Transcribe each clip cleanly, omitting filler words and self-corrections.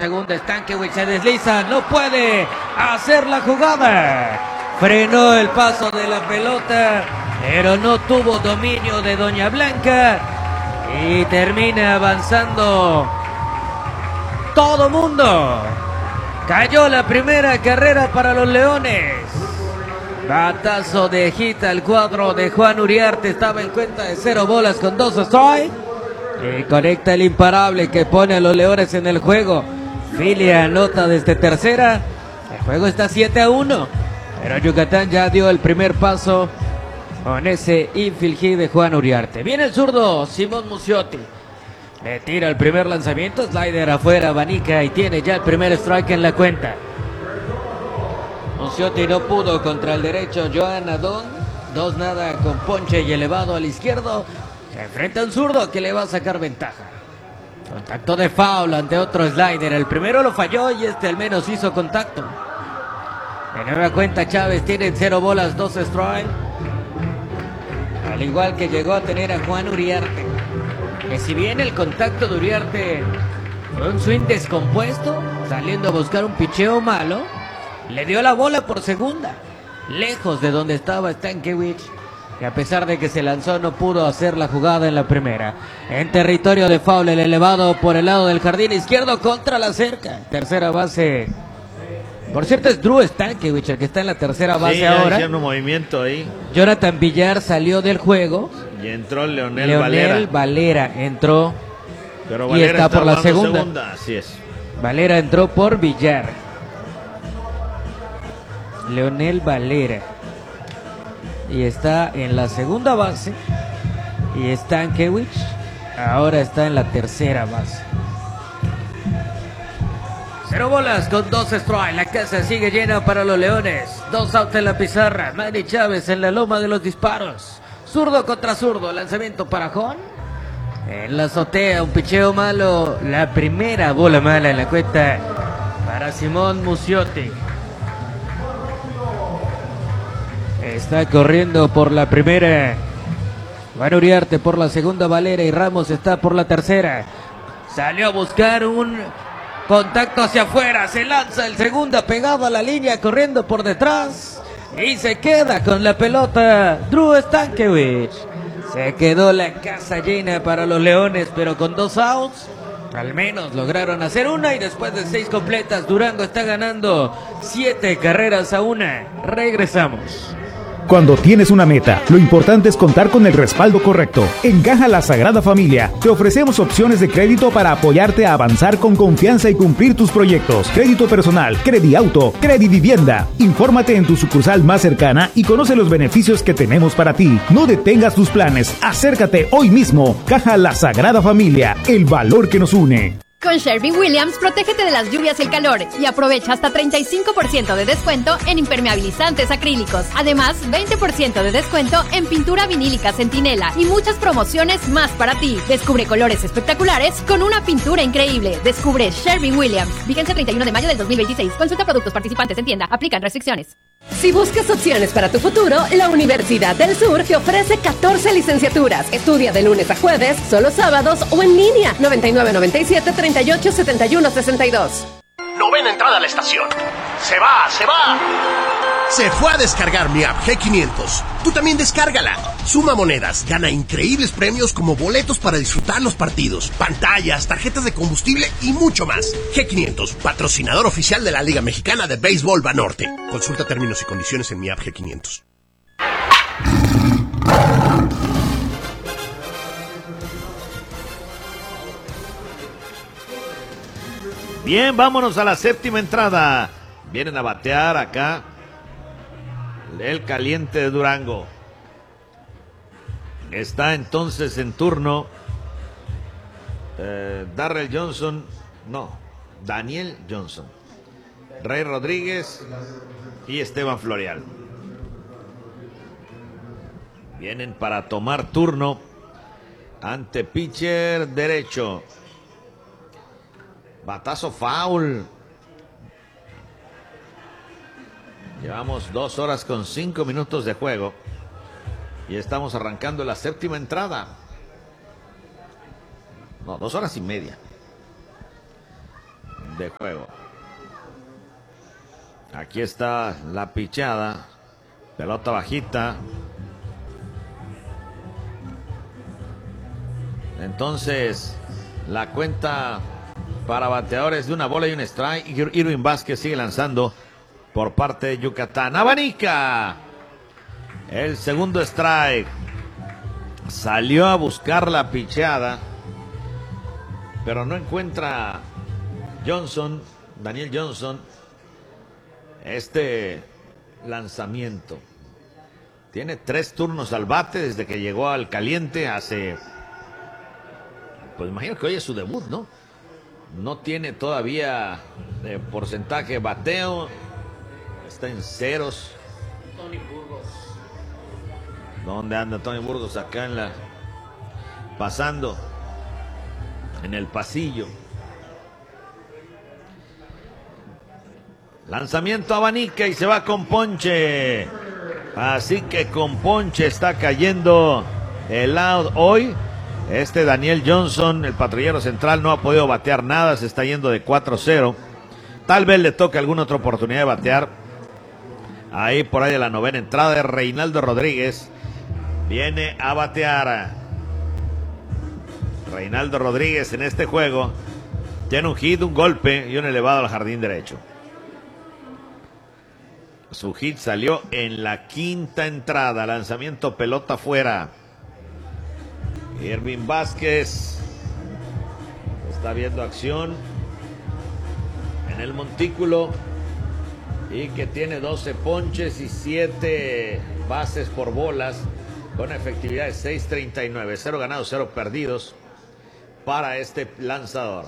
segunda. Stankiewicz se desliza, no puede hacer la jugada. Frenó el paso de la pelota, pero no tuvo dominio de Doña Blanca. Y termina avanzando todo mundo. Cayó la primera carrera para los Leones. Batazo de hit al cuadro de Juan Uriarte. Estaba en cuenta de 0 bolas con 2 strikes. Y conecta el imparable que pone a los Leones en el juego. Philly anota desde tercera. El juego está 7-1. Pero Yucatán ya dio el primer paso con ese infield hit de Juan Uriarte. Viene el zurdo Simón Muciotti. Le tira el primer lanzamiento. Slider afuera, abanica y tiene ya el primer strike en la cuenta. Muciotti no pudo contra el derecho Joan Adón. 2-0 con ponche y elevado al izquierdo. Se enfrenta a un zurdo que le va a sacar ventaja. Contacto de foul ante otro slider. El primero lo falló y este al menos hizo contacto. De nueva cuenta Chávez tiene 0 bolas, 2 strikes. Al igual que llegó a tener a Juan Uriarte. Que si bien el contacto de Uriarte fue un swing descompuesto, saliendo a buscar un picheo malo, le dio la bola por segunda, lejos de donde estaba Stankiewicz, que a pesar de que se lanzó no pudo hacer la jugada en la primera. En territorio de foul, el elevado por el lado del jardín izquierdo contra la cerca. Tercera base. Por cierto es Drew Stankiewicz el que está en la tercera base ahora. Haciendo un movimiento ahí. Jonathan Villar salió del juego. Y entró Leonel Valera entró. Pero Valera y está por la segunda. Así es. Valera entró por Villar. Leonel Valera. Y está en la segunda base. Y Stankiewicz ahora está en la tercera base. 0 bolas con 2 strikes. La casa sigue llena para los Leones. 2 outs en la pizarra. Manny Chávez en la loma de los disparos. Zurdo contra zurdo. Lanzamiento para Juan. En la azotea, un picheo malo. La primera bola mala en la cuenta para Simón Muciotti. Está corriendo por la primera Juan Uriarte, por la segunda Valera y Ramos está por la tercera. Salió a buscar un contacto hacia afuera, se lanza el segunda pegado a la línea, corriendo por detrás y se queda con la pelota Drew Stankiewicz. Se quedó la casa llena para los Leones, pero con 2 outs al menos lograron hacer una y después de 6 completas Durango está ganando 7 carreras a 1. Regresamos. Cuando tienes una meta, lo importante es contar con el respaldo correcto. En Caja La Sagrada Familia te ofrecemos opciones de crédito para apoyarte a avanzar con confianza y cumplir tus proyectos. Crédito personal, Crediauto, Credivivienda. Infórmate en tu sucursal más cercana y conoce los beneficios que tenemos para ti. No detengas tus planes, acércate hoy mismo. Caja La Sagrada Familia, el valor que nos une. Con Sherwin-Williams, protégete de las lluvias y el calor y aprovecha hasta 35% de descuento en impermeabilizantes acrílicos. Además, 20% de descuento en pintura vinílica Centinela y muchas promociones más para ti. Descubre colores espectaculares con una pintura increíble. Descubre Sherwin-Williams. Vigencia 31 de mayo del 2026. Consulta productos participantes en tienda. Aplican restricciones. Si buscas opciones para tu futuro, la Universidad del Sur te ofrece 14 licenciaturas. Estudia de lunes a jueves, solo sábados o en línea. 9997-387162. Novena entrada a la estación. ¡Se va! ¡Se va! Se fue a descargar mi app G500. Tú también descárgala. Suma monedas, gana increíbles premios como boletos para disfrutar los partidos, pantallas, tarjetas de combustible y mucho más. G500, patrocinador oficial de la Liga Mexicana de Béisbol Banorte. Consulta términos y condiciones en mi app G500. Bien, vámonos a la séptima entrada. Vienen a batear acá el caliente de Durango. Está entonces en turno Darrell Johnson, no, Daniel Johnson, Rey Rodríguez y Esteban Florial. Vienen para tomar turno ante pitcher derecho. Batazo foul. Llevamos 2 horas con 5 minutos de juego y estamos arrancando la séptima entrada. No, 2 horas y media. de juego. Aquí está la pichada. Pelota bajita. Entonces, la cuenta para bateadores de una bola y un strike. Irving Vázquez sigue lanzando por parte de Yucatán. Abanica. El segundo strike. Salió a buscar la pichada, pero no encuentra Daniel Johnson, este lanzamiento. Tiene 3 turnos al bate desde que llegó al caliente hace... Pues imagino que hoy es su debut, ¿no? No tiene todavía porcentaje de bateo. Está en ceros. Tony Burgos. ¿Dónde anda Tony Burgos? Acá en la... pasando en el pasillo. Lanzamiento abanica y se va con ponche. Así que con ponche está cayendo el out hoy. Daniel Johnson, el patrullero central, no ha podido batear nada. Se está yendo de 4-0. Tal vez le toque alguna otra oportunidad de batear. Ahí por ahí de la novena entrada de Reinaldo Rodríguez. Viene a batear. Reinaldo Rodríguez en este juego tiene un hit, un golpe y un elevado al jardín derecho. Su hit salió en la quinta entrada. Lanzamiento pelota fuera. Irving Vázquez está viendo acción en el montículo y que tiene 12 ponches y 7 bases por bolas con efectividad de 6.39. 0 ganados, 0 perdidos para este lanzador.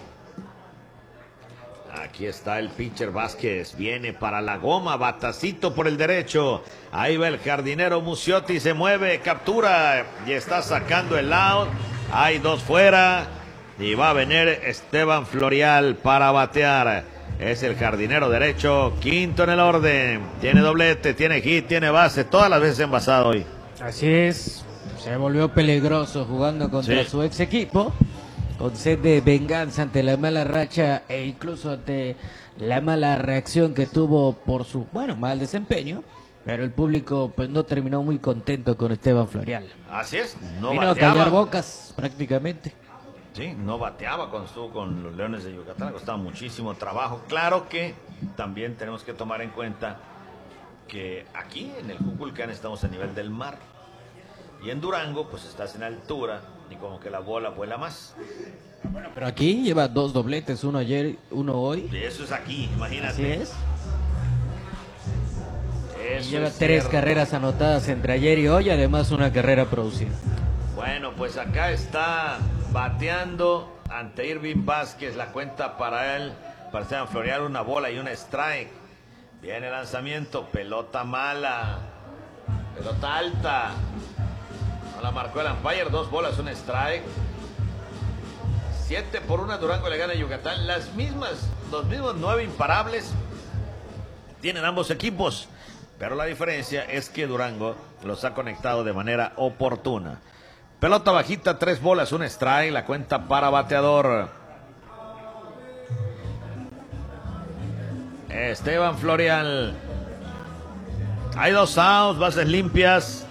Aquí está el pitcher Vázquez. Viene para la goma. Batacito por el derecho. Ahí va el jardinero Muciotti. Se mueve. Captura. Y está sacando el out. Hay 2 fuera. Y va a venir Esteban Florial para batear. Es el jardinero derecho. Quinto en el orden. Tiene doblete. Tiene hit. Tiene base. Todas las veces envasado hoy. Así es. Se volvió peligroso jugando contra su ex equipo. Con sed de venganza ante la mala racha e incluso ante la mala reacción que tuvo por su, mal desempeño. Pero el público pues no terminó muy contento con Esteban Florial. Así es. No vino a callar bocas prácticamente. Sí, no bateaba con los Leones de Yucatán. Costaba muchísimo trabajo. Claro que también tenemos que tomar en cuenta que aquí en el Cuculcán estamos a nivel del mar. Y en Durango pues estás en altura y como que la bola vuela más. Bueno, pero aquí lleva 2 dobletes, uno ayer, uno hoy. Y eso es aquí, imagínate. Así es. Eso lleva es 3 cierto. Carreras anotadas entre ayer y hoy, además una carrera producida. Bueno, pues acá está bateando ante Irving Vázquez. La cuenta para él, para Esteban Florial, una bola y un strike. Viene el lanzamiento, pelota mala, pelota alta. No la marcó el umpire, 2 bolas, un strike. 7-1, Durango le gana a Yucatán. Los mismos 9 imparables tienen ambos equipos. Pero la diferencia es que Durango los ha conectado de manera oportuna. Pelota bajita, 3 bolas, un strike. La cuenta para bateador. Esteban Florial. Hay 2 outs, bases limpias.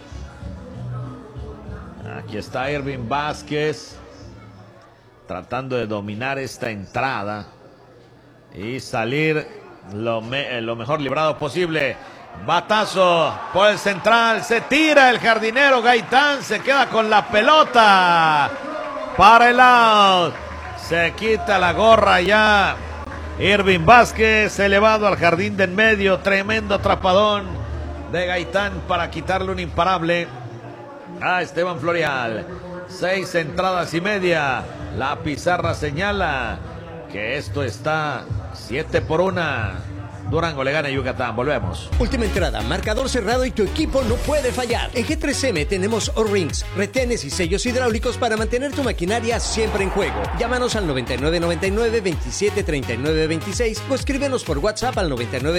Aquí está Irving Vázquez tratando de dominar esta entrada y salir lo mejor librado posible. Batazo por el central, se tira el jardinero Gaitán, se queda con la pelota para el out. Se quita la gorra ya Irving Vázquez, elevado al jardín de en medio. Tremendo atrapadón de Gaitán para quitarle un imparable a Esteban Florial. 6 entradas y media. La pizarra señala que esto está 7-1. Durango le gana a Yucatán. Volvemos. Última entrada, marcador cerrado y tu equipo no puede fallar. En G3M tenemos O-Rings, retenes y sellos hidráulicos para mantener tu maquinaria siempre en juego. Llámanos al 9999-273926 o escríbenos por WhatsApp al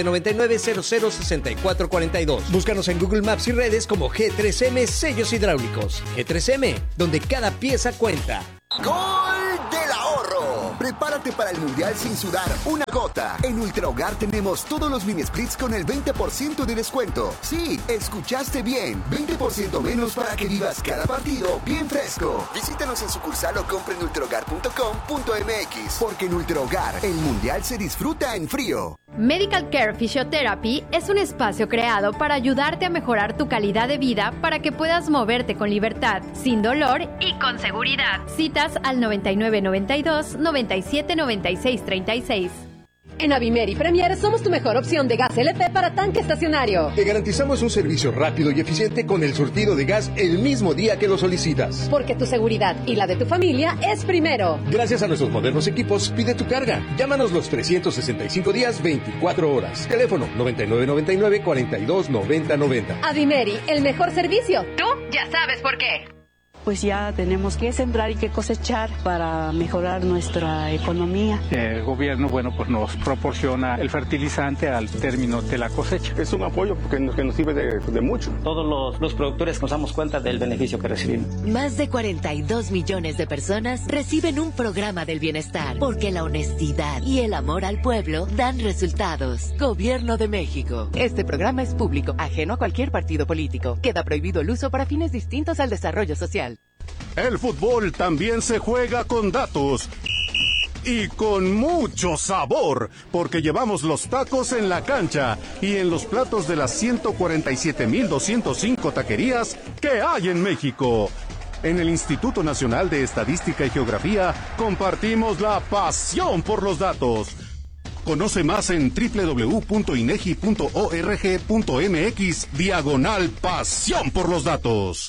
9999-006442. Búscanos en Google Maps y redes como G3M Sellos Hidráulicos. G3M, donde cada pieza cuenta. ¡Gol del ahorro! Prepárate para el Mundial sin sudar una gota. En Ultra Hogar tenemos todos los mini splits con el 20% de descuento. Sí, escuchaste bien. 20% menos para que vivas cada partido bien fresco. Visítanos en sucursal o compre en ultrahogar.com.mx. Porque en Ultra Hogar, el Mundial se disfruta en frío. Medical Care Physiotherapy es un espacio creado para ayudarte a mejorar tu calidad de vida para que puedas moverte con libertad, sin dolor y con seguridad. Citas al 9992 97 96 36. En Avimeri Premier somos tu mejor opción de gas LP para tanque estacionario. Te garantizamos un servicio rápido y eficiente con el surtido de gas el mismo día que lo solicitas. Porque tu seguridad y la de tu familia es primero. Gracias a nuestros modernos equipos, pide tu carga. Llámanos los 365 días, 24 horas. Teléfono 9999 42 90 90. Avimeri, el mejor servicio. Tú ya sabes por qué. Pues ya tenemos que sembrar y que cosechar para mejorar nuestra economía. El gobierno, pues nos proporciona el fertilizante al término de la cosecha. Es un apoyo que nos sirve de mucho. Todos los productores nos damos cuenta del beneficio que recibimos. Más de 42 millones de personas reciben un programa del bienestar, porque la honestidad y el amor al pueblo dan resultados. Gobierno de México. Este programa es público, ajeno a cualquier partido político. Queda prohibido el uso para fines distintos al desarrollo social. El fútbol también se juega con datos y con mucho sabor, porque llevamos los tacos en la cancha y en los platos de las 147,205 taquerías que hay en México. En el Instituto Nacional de Estadística y Geografía compartimos la pasión por los datos. Conoce más en www.inegi.org.mx/pasión por los datos.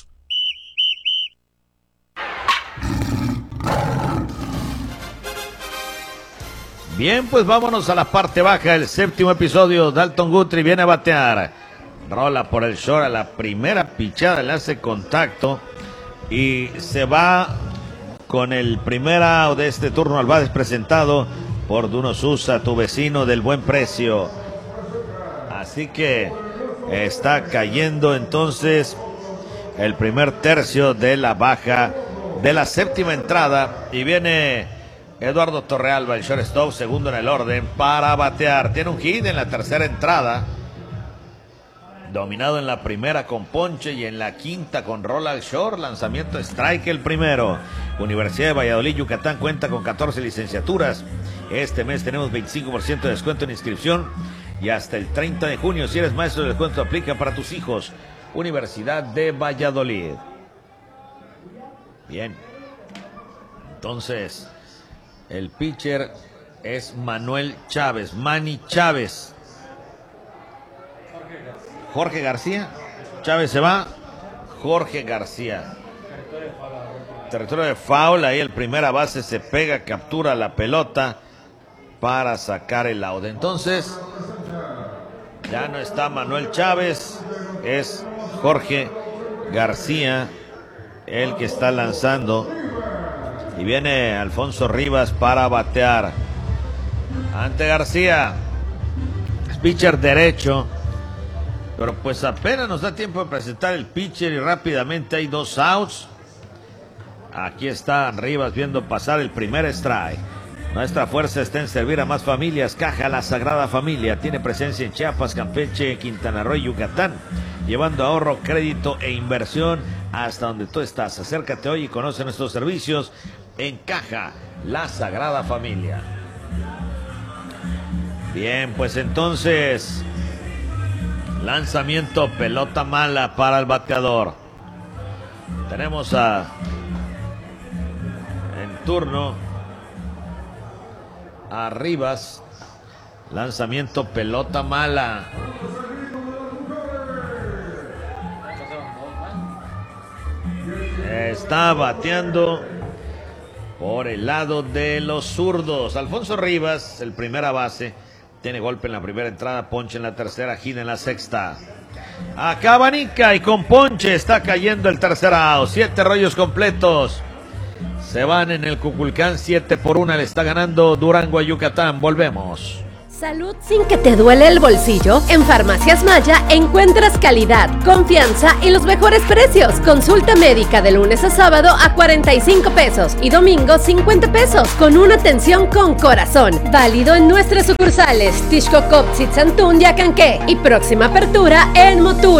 Bien, pues vámonos a la parte baja del séptimo episodio. Dalton Guthrie viene a batear. Rola por el short a la primera pichada, le hace contacto y se va con el primer out de este turno al bate, presentado por Duno Sousa, tu vecino del buen precio. Así que está cayendo entonces el primer tercio de la baja de la séptima entrada y viene Eduardo Torrealba, el shortstop, segundo en el orden para batear. Tiene un hit en la tercera entrada, dominado en la primera con ponche y en la quinta con rola al short, lanzamiento strike el primero. Universidad de Valladolid, Yucatán cuenta con 14 licenciaturas. Este mes tenemos 25% de descuento en inscripción y hasta el 30 de junio, si eres maestro, el descuento aplica para tus hijos. Universidad de Valladolid. Bien, entonces el pitcher es Manuel Chávez, Manny Chávez. Jorge García. Chávez se va. Jorge García. Territorio de foul. Ahí el primera base se pega, captura la pelota para sacar el out. Entonces ya no está Manuel Chávez, es Jorge García el que está lanzando. Y viene Alfonso Rivas para batear. Ante García, es pitcher derecho. Pero pues apenas nos da tiempo de presentar el pitcher y rápidamente hay dos outs. Aquí está Rivas viendo pasar el primer strike. Nuestra fuerza está en servir a más familias. Caja La Sagrada Familia tiene presencia en Chiapas, Campeche, Quintana Roo y Yucatán, llevando ahorro, crédito e inversión hasta donde tú estás. Acércate hoy y conoce nuestros servicios en Caja La Sagrada Familia. Bien, pues entonces lanzamiento, pelota mala para el bateador. Tenemos en turno a Rivas. Lanzamiento, pelota mala. Está bateando por el lado de los zurdos. Alfonso Rivas, el primera base, tiene golpe en la primera entrada, ponche en la tercera, gira en la sexta. Acaba Nica y con ponche está cayendo el tercer out. 7 rollos completos. Se van en el Cuculcán 7-1. Le está ganando Durango a Yucatán. Volvemos. Salud sin que te duele el bolsillo. En Farmacias Maya encuentras calidad, confianza y los mejores precios. Consulta médica de lunes a sábado a 45 pesos y domingo 50 pesos con una atención con corazón. Válido en nuestras sucursales Tixcocop, Zitzantún y Acanqué y próxima apertura en Motul.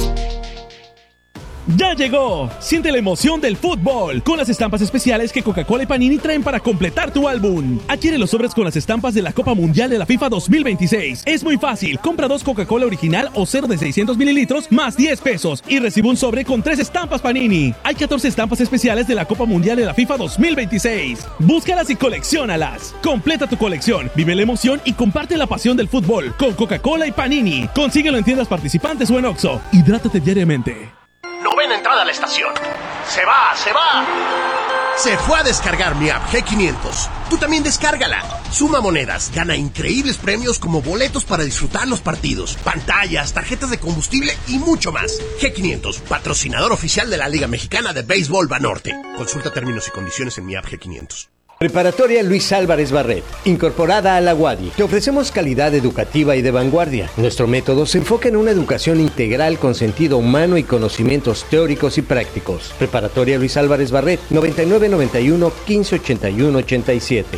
¡Ya llegó! Siente la emoción del fútbol con las estampas especiales que Coca-Cola y Panini traen para completar tu álbum. Adquiere los sobres con las estampas de la Copa Mundial de la FIFA 2026. Es muy fácil. Compra 2 Coca-Cola original o 0 de 600 mililitros más 10 pesos y recibe un sobre con 3 estampas Panini. Hay 14 estampas especiales de la Copa Mundial de la FIFA 2026. Búscalas y colecciónalas. Completa tu colección, vive la emoción y comparte la pasión del fútbol con Coca-Cola y Panini. Consíguelo en tiendas participantes o en Oxxo. Hidrátate diariamente. Novena entrada a la estación. ¡Se va, se va! Se fue a descargar mi app G500. Tú también descárgala. Suma monedas, gana increíbles premios como boletos para disfrutar los partidos, pantallas, tarjetas de combustible y mucho más. G500, patrocinador oficial de la Liga Mexicana de Béisbol Banorte. Consulta términos y condiciones en mi app G500. Preparatoria Luis Álvarez Barret, incorporada a la UADY. Te ofrecemos calidad educativa y de vanguardia. Nuestro método se enfoca en una educación integral con sentido humano y conocimientos teóricos y prácticos. Preparatoria Luis Álvarez Barret, 9991 1581 87.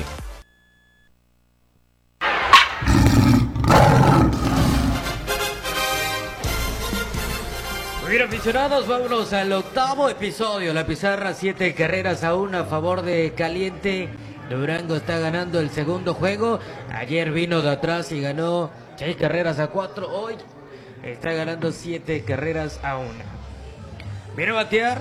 Muy bien, aficionados, vámonos al octavo episodio. La pizarra 7 carreras a 1 a favor de Caliente. Durango está ganando el segundo juego. Ayer vino de atrás y ganó 6 carreras a 4. Hoy está ganando 7 carreras a 1. Viene a batear.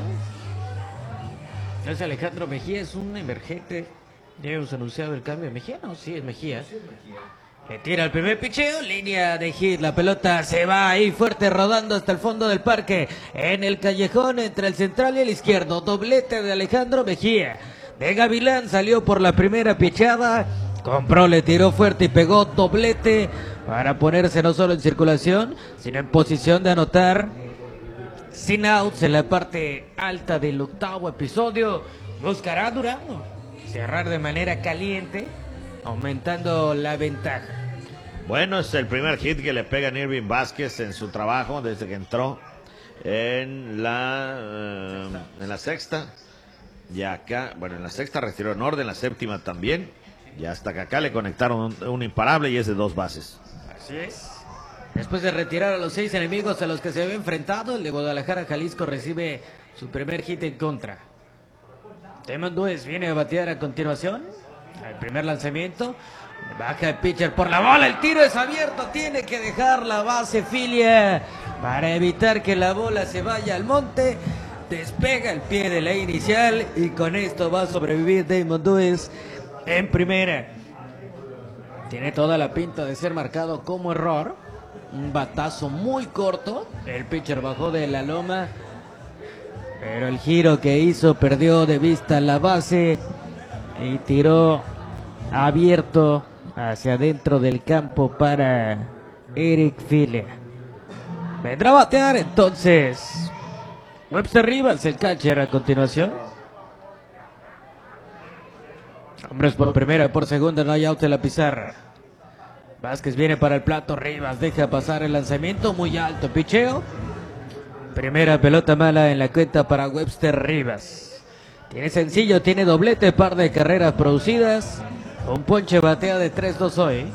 Es Alejandro Mejía, es un emergente. Ya hemos anunciado el cambio de Mejía. No, sí, es Mejía. Le tira el primer picheo, línea de hit, la pelota se va ahí fuerte rodando hasta el fondo del parque, en el callejón entre el central y el izquierdo, doblete de Alejandro Mejía. De Gavilán salió por la primera pichada, compró, le tiró fuerte y pegó doblete para ponerse no solo en circulación, sino en posición de anotar sin outs en la parte alta del octavo episodio. Buscará Durango cerrar de manera caliente, aumentando la ventaja. Bueno, es el primer hit que le pega a Irving Vázquez en su trabajo desde que entró en la sexta. Y acá, bueno, en la sexta retiró en orden, la séptima también. Y hasta que acá le conectaron un imparable y es de 2 bases. Así es. Después de retirar a los 6 enemigos a los que se había enfrentado, el de Guadalajara, Jalisco recibe su primer hit en contra. Damon Duez viene a batear a continuación. El primer lanzamiento, baja el pitcher por la bola, el tiro es abierto, tiene que dejar la base Filia para evitar que la bola se vaya al monte. Despega el pie de la inicial y con esto va a sobrevivir Damon Duez en primera. Tiene toda la pinta de ser marcado como error. Un batazo muy corto, el pitcher bajó de la loma, pero el giro que hizo perdió de vista la base y tiró abierto hacia adentro del campo para Eric Filia. Vendrá a batear entonces Webster Rivas, el catcher, a continuación. Hombres por primera, por segunda, no hay out en la pizarra. Vázquez viene para el plato, Rivas deja pasar el lanzamiento, muy alto, picheo. Primera pelota mala en la cuenta para Webster Rivas. Tiene sencillo, tiene doblete, par de carreras producidas. Un ponche batea de 3-2 hoy.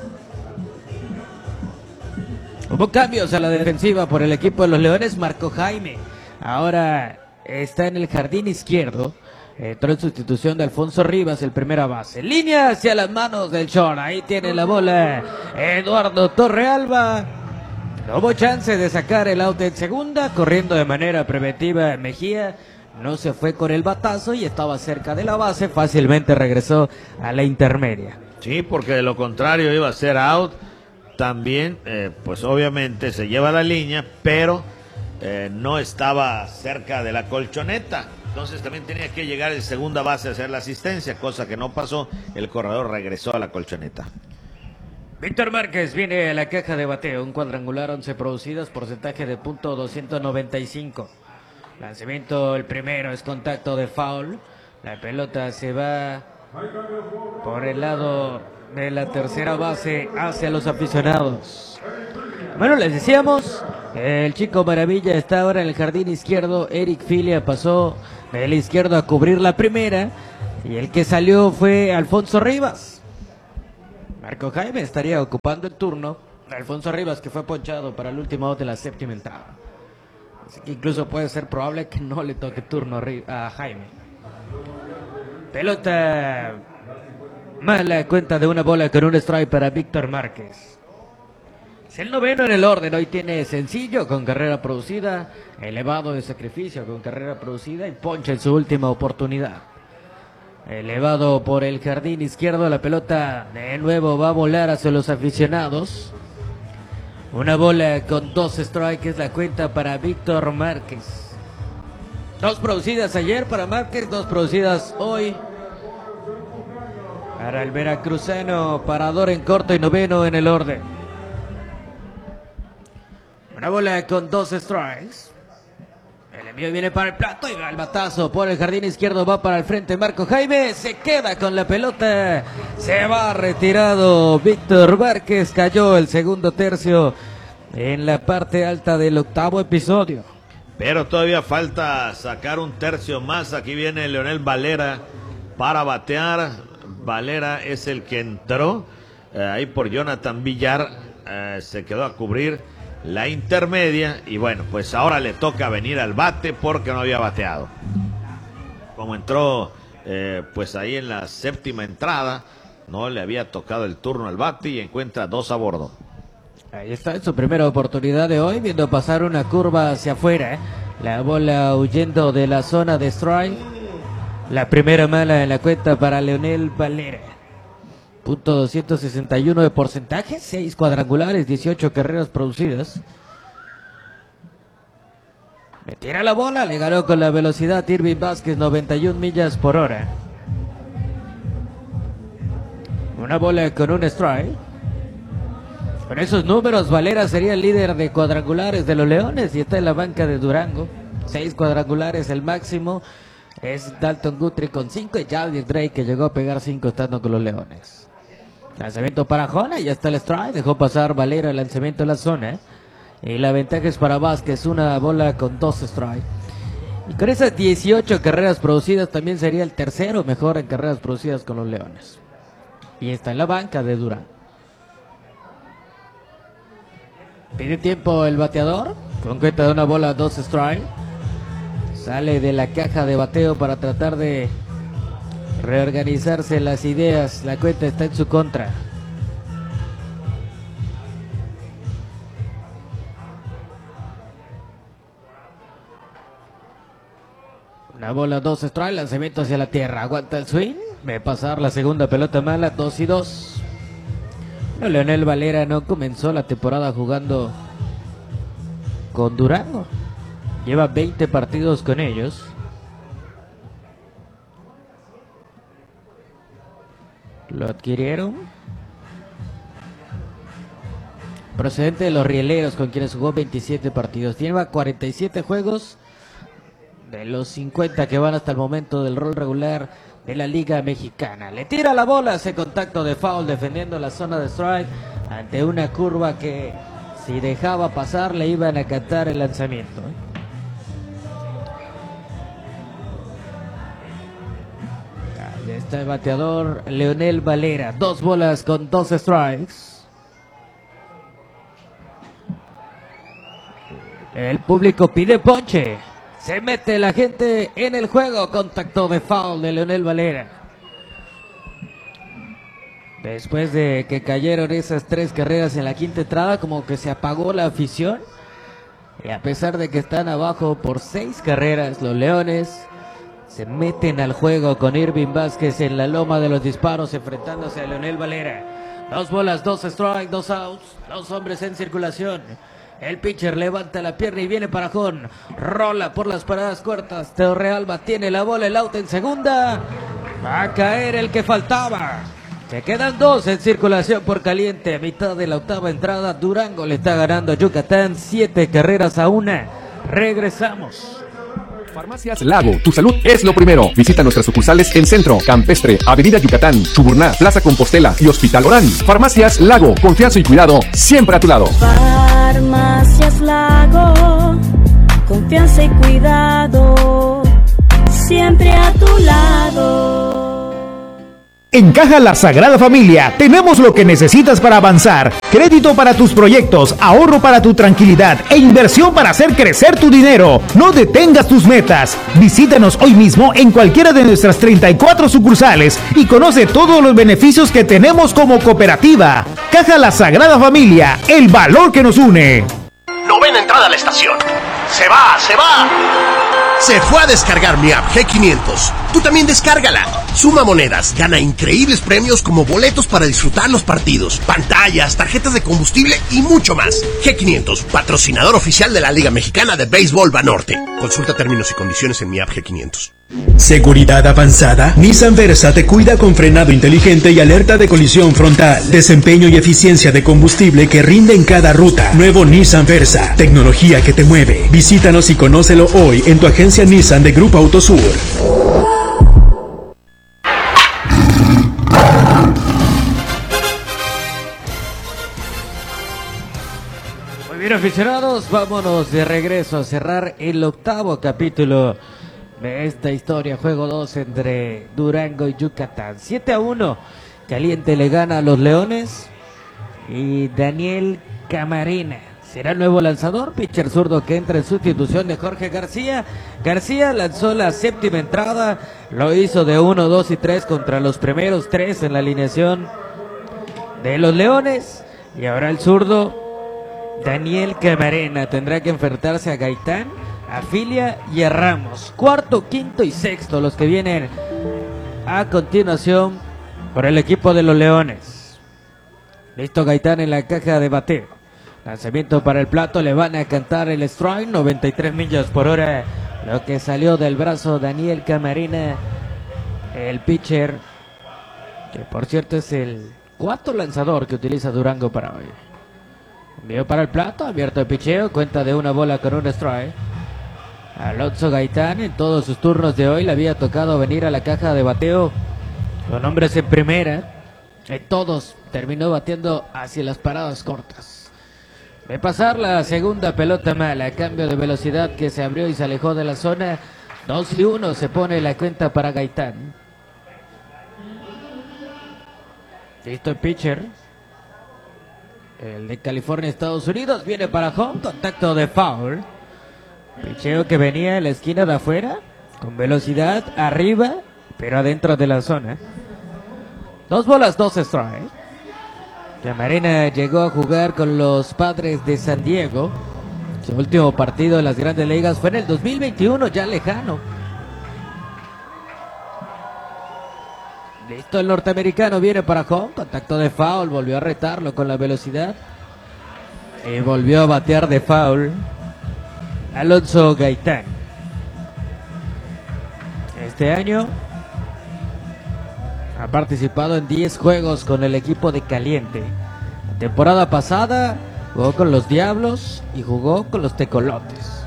Hubo cambios a la defensiva por el equipo de los Leones. Marco Jaime ahora está en el jardín izquierdo. Entró en sustitución de Alfonso Rivas, el primera base. Línea hacia las manos del short. Ahí tiene la bola Eduardo Torrealba. No hubo chance de sacar el out en segunda. Corriendo de manera preventiva Mejía. No se fue con el batazo y estaba cerca de la base. Fácilmente regresó a la intermedia. Sí, porque de lo contrario iba a ser out. También, pues obviamente se lleva la línea, pero no estaba cerca de la colchoneta. Entonces también tenía que llegar en segunda base a hacer la asistencia, cosa que no pasó. El corredor regresó a la colchoneta. Víctor Márquez viene a la caja de bateo. Un cuadrangular, 11 producidas, porcentaje de .295. Lanzamiento, el primero es contacto de foul. La pelota se va por el lado de la tercera base hacia los aficionados. Bueno, les decíamos, el chico maravilla está ahora en el jardín izquierdo. Eric Filia pasó del izquierdo a cubrir la primera y el que salió fue Alfonso Rivas. Marco Jaime estaría ocupando el turno de Alfonso Rivas, que fue ponchado para el último out de la séptima entrada. Así que incluso puede ser probable que no le toque turno a Jaime. Pelota mala, cuenta de una bola con un strike para Víctor Márquez. Es el noveno en el orden. Hoy tiene sencillo con carrera producida, elevado de sacrificio con carrera producida y poncha en su última oportunidad. Elevado por el jardín izquierdo, la pelota de nuevo va a volar hacia los aficionados. Una bola con 2 strikes es la cuenta para Víctor Márquez. 2 producidas ayer para Márquez, 2 producidas hoy para el veracruzano, parador en corto y noveno en el orden. Una bola con 2 strikes. El envío viene para el plato y va el batazo por el jardín izquierdo, va para el frente Marco Jaime, se queda con la pelota, se va retirado Víctor Márquez, cayó el segundo tercio en la parte alta del octavo episodio. Pero todavía falta sacar un tercio más. Aquí viene Leonel Valera para batear. Valera es el que entró ahí por Jonathan Villar, se quedó a cubrir la intermedia y bueno, pues ahora le toca venir al bate porque no había bateado. Como entró pues ahí en la séptima entrada, no le había tocado el turno al bate y encuentra 2 a bordo. Ahí está en su primera oportunidad de hoy, viendo pasar una curva hacia afuera, la bola huyendo de la zona de strike. La primera mala en la cuenta para Leonel Valera. .261 de porcentaje, 6 cuadrangulares, 18 carreras producidas. Le tira la bola, le ganó con la velocidad Irving Vázquez, 91 millas por hora. Una bola con un strike. Con esos números, Valera sería el líder de cuadrangulares de los Leones y está en la banca de Durango. 6 cuadrangulares el máximo. Es Dalton Guthrie con 5 y Javier Drake, que llegó a pegar 5 estando con los Leones. Lanzamiento para Jona, ya está el strike, dejó pasar Valera el lanzamiento en la zona. Y la ventaja es para Vázquez, una bola con 2 strikes. Y con esas 18 carreras producidas también sería el tercero mejor en carreras producidas con los Leones. Y está en la banca de Durán. Pide tiempo el bateador, con cuenta de una bola 2 strikes. Sale de la caja de bateo para tratar de reorganizarse las ideas. La cuenta está en su contra. Una bola 2 strikes, lanzamiento hacia la tierra. Aguanta el swing. Ve pasar la segunda pelota mala, 2-2. No, Leonel Valera no comenzó la temporada jugando con Durango. Lleva 20 partidos con ellos. Lo adquirieron procedente de los Rieleros, con quienes jugó 27 partidos. Lleva 47 juegos de los 50 que van hasta el momento del rol regular de la Liga Mexicana. Le tira la bola, hace contacto de foul defendiendo la zona de strike ante una curva que si dejaba pasar le iban a cantar el lanzamiento. Ahí está el bateador Leonel Valera, 2 bolas con 2 strikes. El público pide ponche. Se mete la gente en el juego. Contacto de foul de Leonel Valera. Después de que cayeron esas 3 carreras en la quinta entrada, como que se apagó la afición. Y a pesar de que están abajo por 6 carreras, los Leones se meten al juego con Irving Vázquez en la loma de los disparos, enfrentándose a Leonel Valera. 2 bolas, 2 strikes, 2 outs, 2 hombres en circulación. El pitcher levanta la pierna y viene para Jón. Rola por las paradas cortas. Teo Realba tiene la bola, el out en segunda. Va a caer el que faltaba. Se quedan 2 en circulación por caliente. A mitad de la octava entrada, Durango le está ganando a Yucatán 7 carreras a 1. Regresamos. Farmacias Lago, tu salud es lo primero. Visita nuestras sucursales en Centro, Campestre, Avenida Yucatán, Chuburná, Plaza Compostela y Hospital Orán. Farmacias Lago, confianza y cuidado siempre a tu lado. Farmacias Lago, confianza y cuidado siempre a tu lado. En Caja La Sagrada Familia tenemos lo que necesitas para avanzar. Crédito para tus proyectos, ahorro para tu tranquilidad e inversión para hacer crecer tu dinero. No detengas tus metas. Visítanos hoy mismo en cualquiera de nuestras 34 sucursales y conoce todos los beneficios que tenemos como cooperativa. Caja La Sagrada Familia, el valor que nos une. Novena entrada a la estación. ¡Se va! ¡Se va! Se fue a descargar mi app G500. Tú también descárgala. Suma monedas, gana increíbles premios como boletos para disfrutar los partidos, pantallas, tarjetas de combustible y mucho más. G500, patrocinador oficial de la Liga Mexicana de Béisbol Banorte. Consulta términos y condiciones en mi app G500. Seguridad avanzada. Nissan Versa te cuida con frenado inteligente y alerta de colisión frontal. Desempeño y eficiencia de combustible que rinde en cada ruta. Nuevo Nissan Versa. Tecnología que te mueve. Visítanos y conócelo hoy en tu agencia Nissan de Grupo Autosur. Muy bien, aficionados, vámonos de regreso a cerrar el octavo capítulo de esta historia, juego 2 entre Durango y Yucatán. 7-1, Caliente le gana a los Leones y Daniel Camarena será el nuevo lanzador, pitcher zurdo que entra en sustitución de Jorge García. García lanzó la séptima entrada, lo hizo de 1, 2 y 3 contra los primeros 3 en la alineación de los Leones, y ahora el zurdo Daniel Camarena tendrá que enfrentarse a Gaitán, a Filia y a Ramos. Cuarto, quinto y sexto los que vienen a continuación por el equipo de los Leones. Listo Gaitán en la caja de bateo. Lanzamiento para el plato, le van a cantar el strike, 93 millas por hora, lo que salió del brazo Daniel Camarena, el pitcher, que por cierto es el cuarto lanzador que utiliza Durango para hoy. Envío para el plato, abierto el picheo, cuenta de una bola con un strike. Alonso Gaitán en todos sus turnos de hoy le había tocado venir a la caja de bateo con hombres en primera. En todos terminó batiendo hacia las paradas cortas. De pasar la segunda pelota mala, cambio de velocidad que se abrió y se alejó de la zona. 2-1 se pone la cuenta para Gaitán. Listo el pitcher. El de California, Estados Unidos, viene para home, contacto de foul. Picheo que venía en la esquina de afuera, con velocidad arriba, pero adentro de la zona. 2 bolas, 2 strikes. Camarena llegó a jugar con los Padres de San Diego. Su último partido en las Grandes Ligas fue en el 2021, ya lejano. Listo el norteamericano, viene para home, contacto de foul, volvió a retarlo con la velocidad. Y volvió a batear de foul Alonso Gaitán. Este año ha participado en 10 juegos con el equipo de Caliente. La temporada pasada jugó con los Diablos y jugó con los Tecolotes.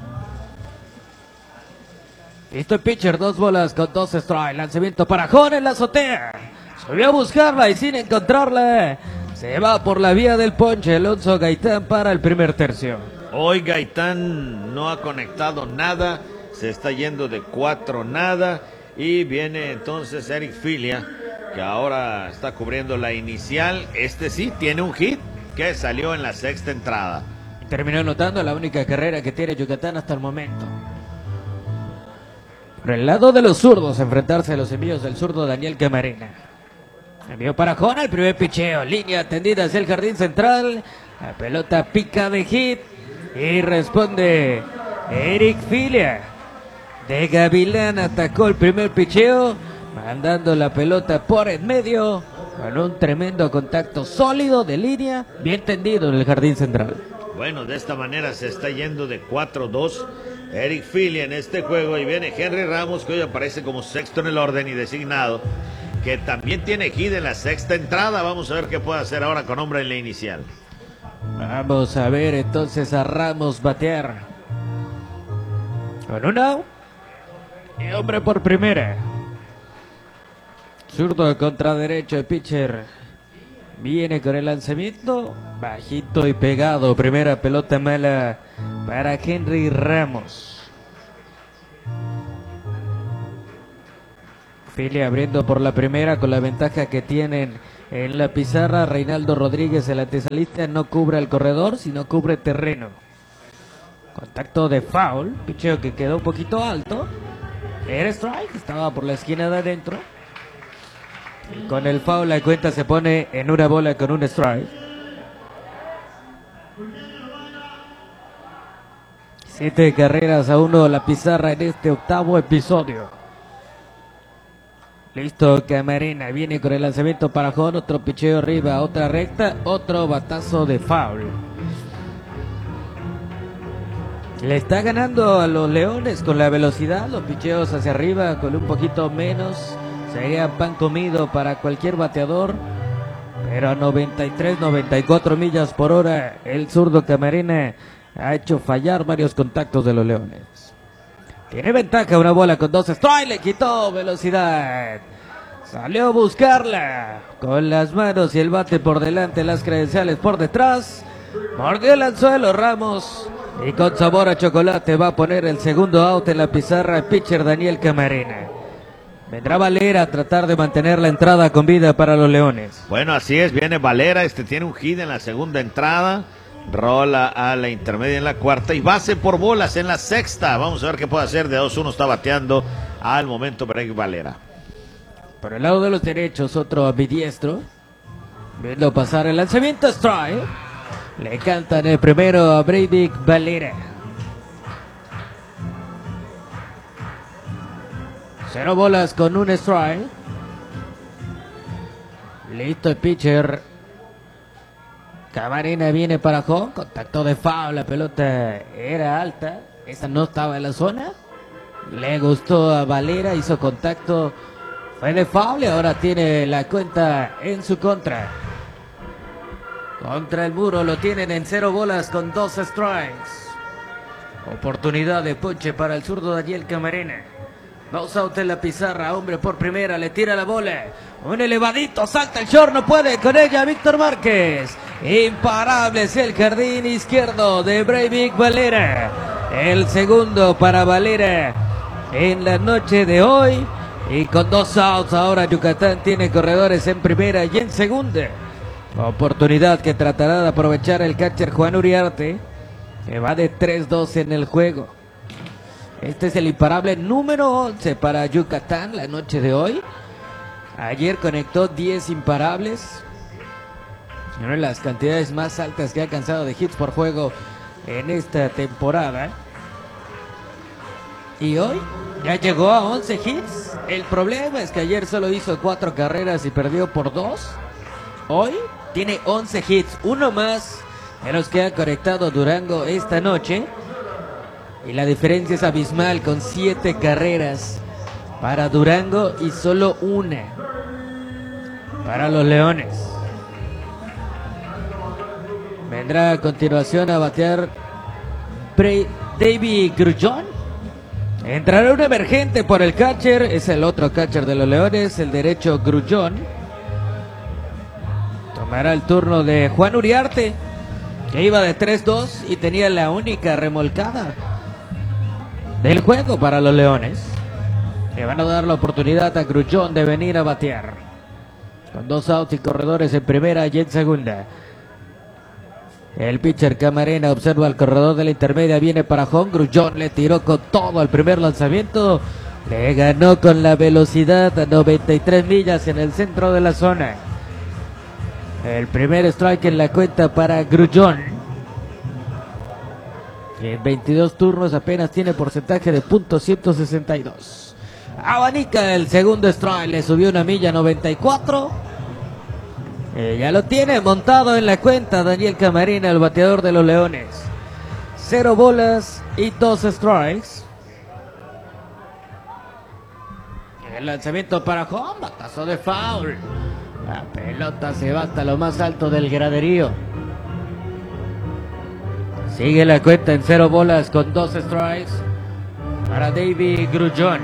Listo el pitcher, 2 bolas con 2 strikes. Lanzamiento para Jón en la azotea. Subió a buscarla y sin encontrarla se va por la vía del ponche Alonso Gaitán para el primer tercio. Hoy Gaitán no ha conectado nada, se está yendo de 4 nada. Y viene entonces Eric Filia, que ahora está cubriendo la inicial. Este sí tiene un hit que salió en la sexta entrada. Terminó anotando la única carrera que tiene Yucatán hasta el momento. Por el lado de los zurdos, enfrentarse a los envíos del zurdo Daniel Camarena. Envío para Jona, el primer picheo, línea tendida hacia el jardín central. La pelota pica de hit y responde Eric Filia. De Gavilán atacó el primer picheo, mandando la pelota por en medio, con un tremendo contacto sólido de línea, bien tendido en el jardín central. Bueno, de esta manera se está yendo de 4-2 Eric Filia en este juego, y viene Henry Ramos, que hoy aparece como sexto en el orden y designado, que también tiene hit en la sexta entrada. Vamos a ver qué puede hacer ahora con hombre en la inicial. Vamos a ver entonces a Ramos batear. Con un out. Y hombre por primera. Zurdo contra derecho, el pitcher viene con el lanzamiento. Bajito y pegado. Primera pelota mala para Henry Ramos. Philly abriendo por la primera con la ventaja que tienen en la pizarra. Reinaldo Rodríguez, el antesalista, no cubre el corredor, sino cubre terreno. Contacto de foul. Picheo que quedó un poquito alto. Era strike, estaba por la esquina de adentro. Con el foul la cuenta se pone en una bola con un strike. 7 carreras a 1 la pizarra en este octavo episodio. Listo, Camarena viene con el lanzamiento para Jon, otro picheo arriba, otra recta, otro batazo de foul. Le está ganando a los Leones con la velocidad, los picheos hacia arriba con un poquito menos. Sería pan comido para cualquier bateador, pero a 93, 94 millas por hora el zurdo Camarena ha hecho fallar varios contactos de los Leones. Tiene ventaja, una bola con 2 strikes, le quitó velocidad. Salió a buscarla con las manos y el bate por delante, las credenciales por detrás. Mordió el anzuelo Ramos y con sabor a chocolate va a poner el segundo out en la pizarra el pitcher Daniel Camarena. Vendrá Valera a tratar de mantener la entrada con vida para los Leones. Bueno, así es, viene Valera, tiene un hit en la segunda entrada. Rola a la intermedia en la cuarta y base por bolas en la sexta. Vamos a ver qué puede hacer. De 2-1 está bateando al momento Break Valera. Por el lado de los derechos, otro ambidiestro. Viendo pasar el lanzamiento strike. Le cantan el primero a Breivik Valera. 0 bolas con un strike. Listo el pitcher. Camarena viene para Jon, contacto de foul, la pelota era alta, esa no estaba en la zona, le gustó a Valera, hizo contacto, fue de foul y ahora tiene la cuenta en su contra. Contra el muro lo tienen en 0 bolas con 2 strikes. Oportunidad de ponche para el zurdo Daniel Camarena. 2 out en la pizarra, hombre por primera, le tira la bola. Un elevadito, salta el short, no puede con ella Víctor Márquez. Imparable es el jardín izquierdo de Breivik Valera. El segundo para Valera en la noche de hoy. Y con 2 outs ahora Yucatán tiene corredores en primera y en segunda. Oportunidad que tratará de aprovechar el catcher Juan Uriarte, que va de 3-2 en el juego. Este es el imparable número 11 para Yucatán la noche de hoy. Ayer conectó 10 imparables. Una de las cantidades más altas que ha alcanzado de hits por juego en esta temporada. Y hoy ya llegó a 11 hits. El problema es que ayer solo hizo 4 carreras y perdió por 2. Hoy tiene 11 hits, uno más de los que ha conectado Durango esta noche. Y la diferencia es abismal con 7 carreras para Durango y solo una para los Leones. Vendrá a continuación a batear David Grullón. Entrará un emergente por el catcher, es el otro catcher de los Leones, el derecho Grullón. Tomará el turno de Juan Uriarte, que iba de 3-2 y tenía la única remolcada del juego para los Leones. Le van a dar la oportunidad a Grullón de venir a batear. Con 2 outs y corredores en primera y en segunda. El pitcher Camarena observa al corredor de la intermedia, viene para Jon. Grullón le tiró con todo al primer lanzamiento. Le ganó con la velocidad a 93 millas en el centro de la zona. El primer strike en la cuenta para Grullón. En 22 turnos apenas tiene porcentaje de .162. Abanica el segundo strike, le subió una milla 94. Ya lo tiene montado en la cuenta Daniel Camarena, el bateador de los Leones. 0 bolas y 2 strikes. El lanzamiento para Jon, batazo de foul. La pelota se va hasta lo más alto del graderío. Sigue la cuenta en 0 bolas con 2 strikes. para David Grullón.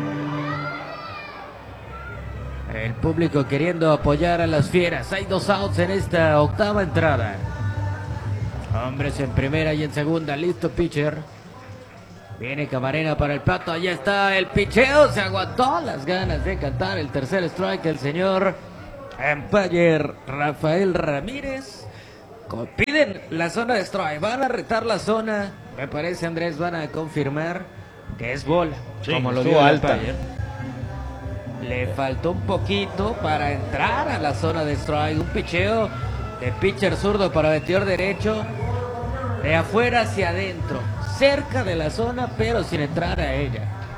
El público queriendo apoyar a las fieras. Hay 2 outs en esta octava entrada. Hombres en primera y en segunda. Listo pitcher. Viene Camarena para el plato. Allá está el picheo. Se aguantó las ganas de cantar el tercer strike. El señor umpire Rafael Ramírez. Piden la zona de strike. Van a retar la zona. Me parece, Andrés, van a confirmar que es bola. Sí, como lo dio el umpire. Le faltó un poquito para entrar a la zona de strike. Un picheo de pitcher zurdo para bateador derecho. De afuera hacia adentro. Cerca de la zona, pero sin entrar a ella.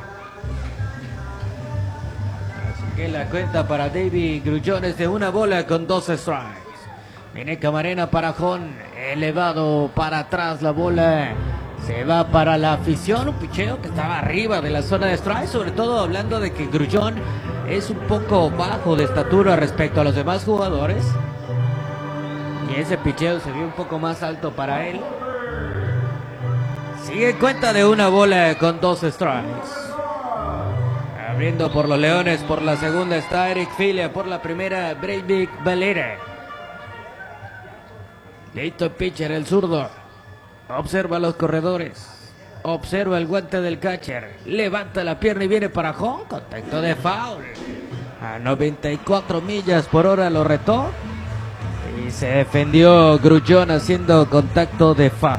Así que la cuenta para David Grullón es de 1 bola con 2 strikes. Viene Camarena para Jón. Elevado para atrás la bola. Se va para la afición. Un picheo que estaba arriba de la zona de strike. Sobre todo hablando de que Grullón es un poco bajo de estatura respecto a los demás jugadores. Y ese picheo se vio un poco más alto para él. Sigue en cuenta de 1 bola con 2 strikes. Abriendo por los Leones, por la segunda está Eric Filia, por la primera Breivik Valera. Listo pitcher, el zurdo. Observa los corredores. Observa el guante del catcher. Levanta la pierna y viene para home. Contacto de foul. A 94 millas por hora lo retó. Y se defendió Grullón haciendo contacto de foul.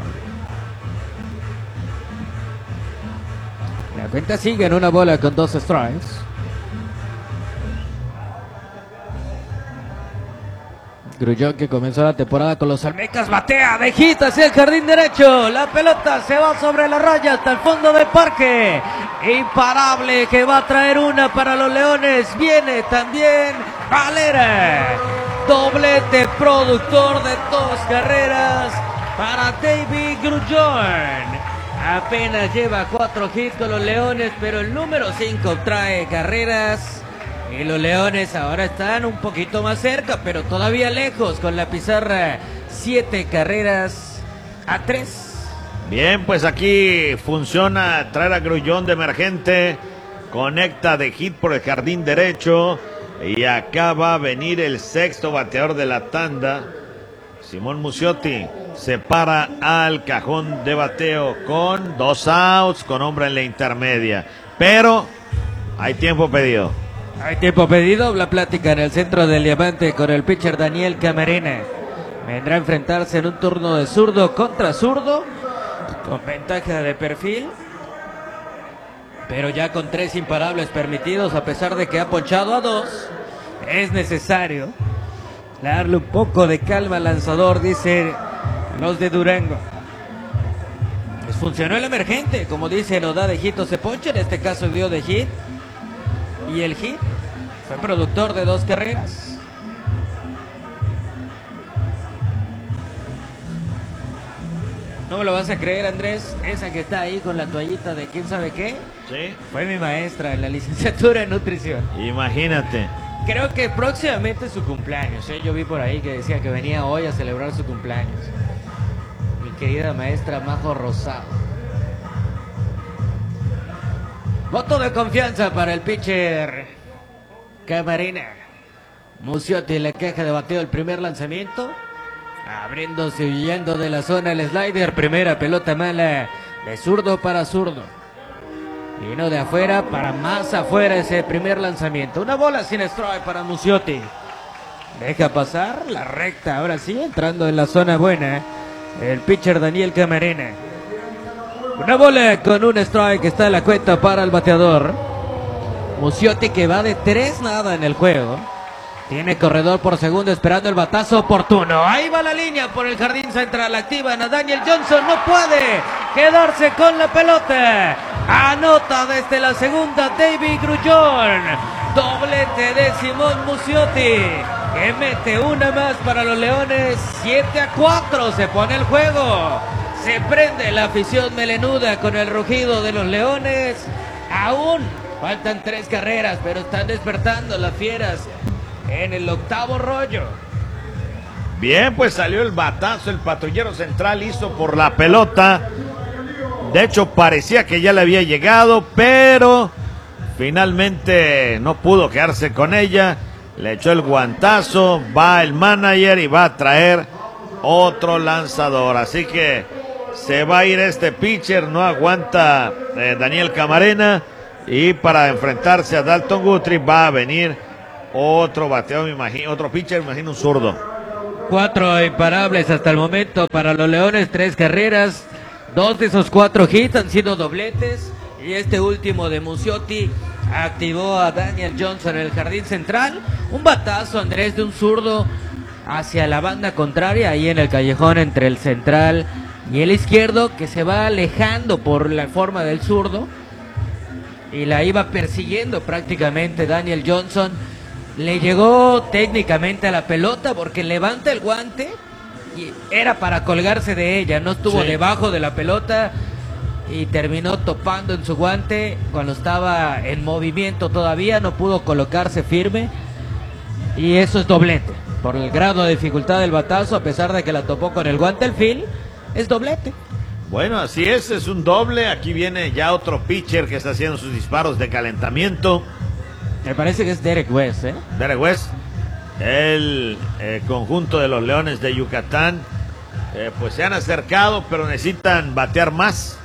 La cuenta sigue en 1 bola con 2 strikes. Grullón, que comenzó la temporada con los Olmecas, batea de hit hacia el jardín derecho. La pelota se va sobre la raya hasta el fondo del parque. Imparable, que va a traer una para los Leones. Viene también Valera. Doblete productor de 2 carreras para David Grullón. Apenas lleva 4 hits con los Leones, pero el número 5 trae carreras. Y los Leones ahora están un poquito más cerca, pero todavía lejos, con la pizarra 7 carreras a 3. Bien, pues aquí funciona traer a Grullón de emergente. Conecta de hit por el jardín derecho. Y acá va a venir el sexto bateador de la tanda. Simón Muciotti se para al cajón de bateo con 2 outs, con hombre en la intermedia. Pero hay tiempo pedido. Hay tiempo pedido, la plática en el centro del diamante con el pitcher Daniel Camarena. Vendrá a enfrentarse en un turno de zurdo contra zurdo, con ventaja de perfil, pero ya con 3 imparables permitidos, a pesar de que ha ponchado a 2. Es necesario darle un poco de calma al lanzador, dicen los de Durango. Pues funcionó el emergente, como dicen, o da de hit o se poncha. En este caso dio de hit. Y el hit fue productor de 2 carreras. ¿No me lo vas a creer, Andrés? Esa que está ahí con la toallita de quién sabe qué. Sí. Fue mi maestra en la licenciatura en nutrición. Imagínate. Creo que próximamente es su cumpleaños, ¿eh? Yo vi por ahí que decía que venía hoy a celebrar su cumpleaños. Mi querida maestra Majo Rosado. Voto de confianza para el pitcher Camarena. Muciotti le queja de bateo el primer lanzamiento. Abriéndose y huyendo de la zona el slider. Primera pelota mala de zurdo para zurdo. Vino de afuera para más afuera ese primer lanzamiento. 1 bola sin strike para Muciotti. Deja pasar la recta. Ahora sí, entrando en la zona buena el pitcher Daniel Camarena. 1 bola con 1 strike, está en la cuenta para el bateador. Muciotti, que va de 3-0 en el juego. Tiene corredor por segundo esperando el batazo oportuno. Ahí va la línea por el jardín central. Activan a Daniel Johnson. No puede quedarse con la pelota. Anota desde la segunda David Grullón. Doblete de Simón Muciotti, que mete una más para los Leones. 7-4 se pone el juego. Se prende la afición melenuda con el rugido de los Leones. Aún faltan 3 carreras, pero están despertando las fieras en el 8º rollo. Bien, pues salió el batazo, el patrullero central hizo por la pelota. De hecho, parecía que ya le había llegado, pero finalmente no pudo quedarse con ella. Le echó el guantazo, va el manager y va a traer otro lanzador. Así que se va a ir este pitcher, no aguanta Daniel Camarena. Y para enfrentarse a Dalton Guthrie va a venir otro bateador, me imagino, otro pitcher, me imagino un zurdo. 4 imparables hasta el momento para los Leones, 3 carreras. 2 de esos 4 hits han sido dobletes. Y este último de Musiotti activó a Daniel Johnson en el jardín central. Un batazo, Andrés, de un zurdo hacia la banda contraria, ahí en el callejón entre el central y el izquierdo, que se va alejando por la forma del zurdo. Y la iba persiguiendo prácticamente Daniel Johnson. Le llegó técnicamente a la pelota porque levanta el guante y era para colgarse de ella. No estuvo debajo de la pelota y terminó topando en su guante cuando estaba en movimiento todavía. No pudo colocarse firme y eso es doblete. Por el grado de dificultad del batazo, a pesar de que la topó con el guante al fin, es doblete. Bueno, así es un doble. Aquí viene ya otro pitcher que está haciendo sus disparos de calentamiento. Me parece que es Derek West, ¿eh? Derek West, el conjunto de los Leones de Yucatán, pues se han acercado, pero necesitan batear más.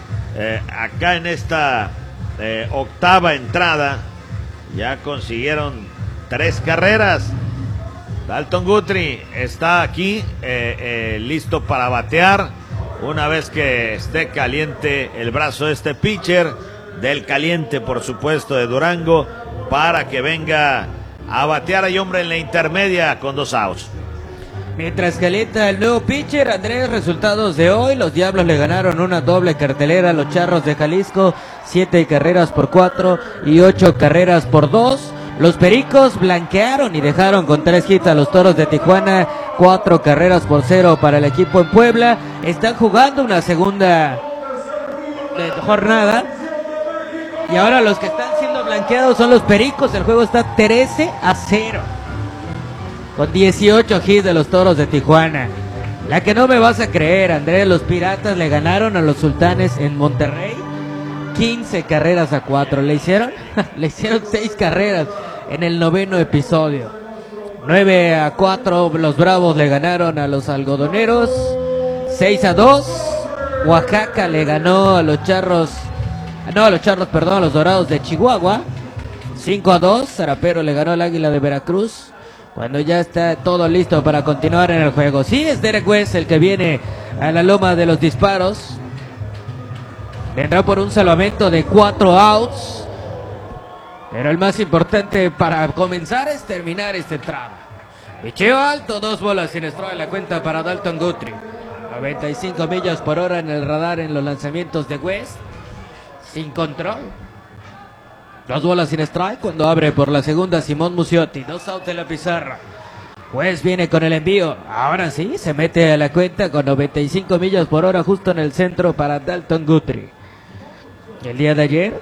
Acá en esta octava entrada ya consiguieron 3 carreras. Dalton Guthrie está aquí listo para batear. Una vez que esté caliente el brazo de este pitcher, del caliente por supuesto de Durango, para que venga a batear. Hay hombre en la intermedia con 2 outs. Mientras calienta el nuevo pitcher, Andrés, resultados de hoy. Los Diablos le ganaron una doble cartelera a los Charros de Jalisco, 7 carreras por 4 y 8 carreras por 2. Los Pericos blanquearon y dejaron con 3 hits a los Toros de Tijuana, 4 carreras por 0 para el equipo en Puebla. Están jugando una segunda jornada y ahora los que están siendo blanqueados son los Pericos. El juego está 13-0 con 18 hits de los Toros de Tijuana. La que no me vas a creer, Andrés, los Piratas le ganaron a los Sultanes en Monterrey 15 carreras a 4. ¿Le hicieron? Le hicieron 6 carreras en el 9º episodio. 9-4 los Bravos le ganaron a los Algodoneros. 6-2 Oaxaca le ganó a los a los Dorados de Chihuahua. 5-2 Zarapero le ganó al Águila de Veracruz. Cuando ya está todo listo para continuar en el juego. Sí, es Derek West el que viene a la loma de los disparos. Vendrá por un salvamento de 4 outs. Pero el más importante para comenzar es terminar este tramo. Picheo alto, 2 bolas sin strike en la cuenta para Dalton Guthrie. 95 millas por hora en el radar en los lanzamientos de West. Sin control. 2 bolas sin strike cuando abre por la segunda Simón Musiotti. 2 outs en la pizarra. West viene con el envío. Ahora sí, se mete a la cuenta con 95 millas por hora justo en el centro para Dalton Guthrie. El día de ayer,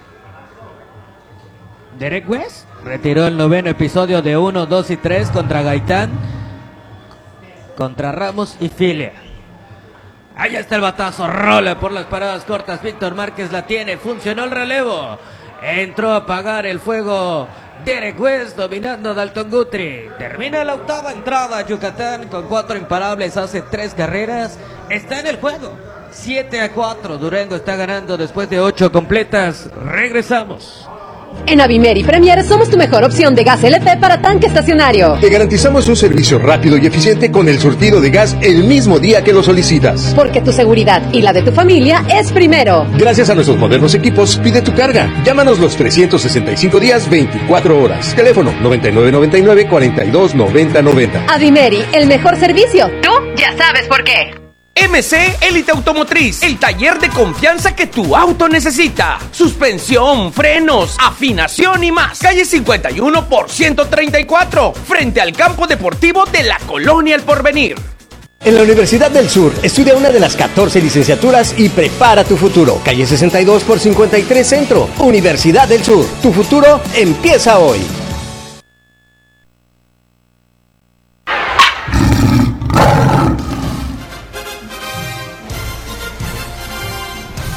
Derek West retiró el 9º episodio de 1, 2 y 3 contra Gaitán, contra Ramos y Filia. Allá está el batazo, rola por las paradas cortas. Víctor Márquez la tiene, funcionó el relevo. Entró a apagar el fuego Derek West, dominando a Dalton Guthrie. Termina la octava entrada. Yucatán con 4 imparables, hace 3 carreras. Está en el juego. 7-4. Durango está ganando después de 8 completas. Regresamos. En Avimeri Premier somos tu mejor opción de gas LP para tanque estacionario. Te garantizamos un servicio rápido y eficiente con el surtido de gas el mismo día que lo solicitas. Porque tu seguridad y la de tu familia es primero. Gracias a nuestros modernos equipos, pide tu carga. Llámanos los 365 días, 24 horas. Teléfono 9999-429090. Avimeri, el mejor servicio. Tú ya sabes por qué. MC Élite Automotriz, el taller de confianza que tu auto necesita. Suspensión, frenos, afinación y más. Calle 51 por 134, frente al campo deportivo de la Colonia El Porvenir. En la Universidad del Sur, estudia una de las 14 licenciaturas y prepara tu futuro. Calle 62 por 53 Centro. Universidad del Sur, tu futuro empieza hoy.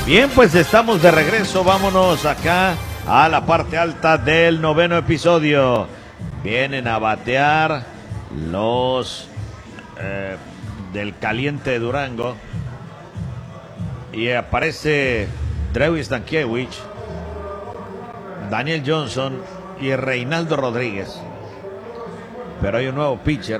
Bien, pues estamos de regreso. Vámonos acá a la parte alta del 9º episodio. Vienen a batear los del Caliente de Durango. Y aparece Drew Stankiewicz, Daniel Johnson y Reinaldo Rodríguez. Pero hay un nuevo pitcher.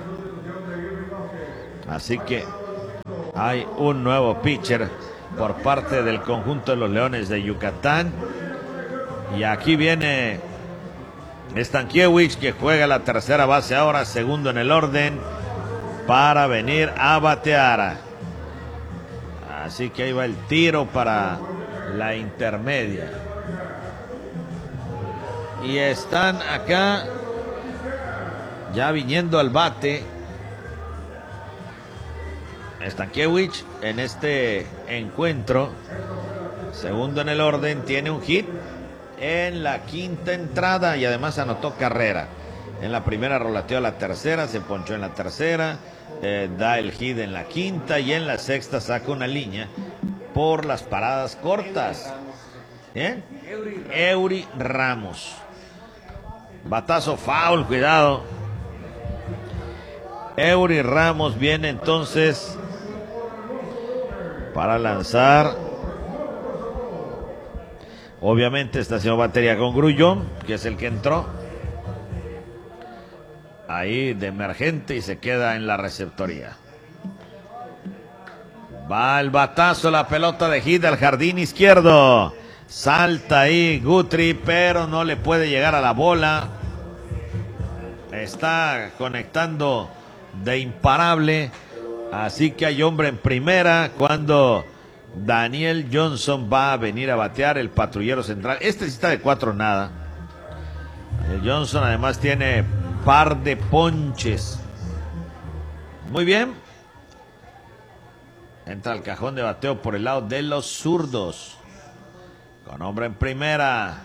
Así que hay un nuevo pitcher por parte del conjunto de los Leones de Yucatán. Y aquí viene Stankiewicz, que juega la tercera base ahora, segundo en el orden, para venir a batear. Así que ahí va el tiro para la intermedia. Y están acá ya viniendo al bate Stankiewicz en este encuentro, segundo en el orden, tiene un hit en la quinta entrada y además anotó carrera. En la primera rolateó a la tercera, se ponchó en la tercera, da el hit en la quinta y en la sexta saca una línea por las paradas cortas. ¿Bien? Eury Ramos. Batazo foul, cuidado. Eury Ramos viene entonces para lanzar. Obviamente está haciendo batería con Grullón, que es el que entró ahí de emergente y se queda en la receptoría. Va el batazo, la pelota de hit al jardín izquierdo. Salta ahí Guthrie, pero no le puede llegar a la bola. Está conectando de imparable. Así que hay hombre en primera cuando Daniel Johnson va a venir a batear, el patrullero central. Este sí está de 4-0. El Johnson además tiene par de ponches. Muy bien. Entra al cajón de bateo por el lado de los zurdos. Con hombre en primera.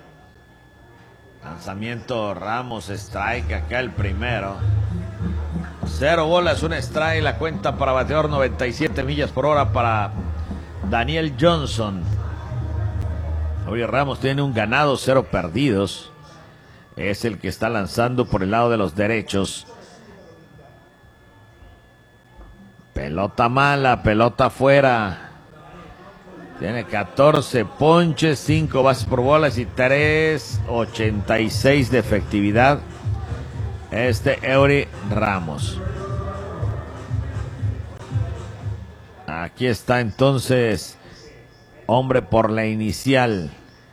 Lanzamiento Ramos, strike acá el primero. 0 bolas, un strike, la cuenta para bateador 97 millas por hora para Daniel Johnson. Hoy Ramos tiene un ganado, 0 perdidos. Es el que está lanzando por el lado de los derechos. Pelota mala, pelota afuera. Tiene 14 ponches, 5 bases por bolas y 3.86 de efectividad. Eury Ramos. Aquí está entonces hombre por la inicial.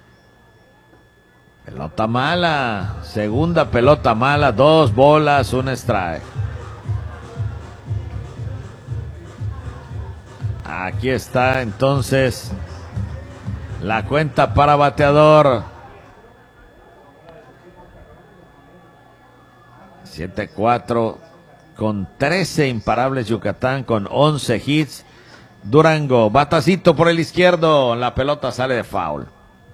Pelota mala, segunda pelota mala, 2 bolas, un strike. Aquí está entonces la cuenta para bateador. 7-4 con 13 imparables Yucatán, con 11 hits. Durango, batacito por el izquierdo, la pelota sale de foul.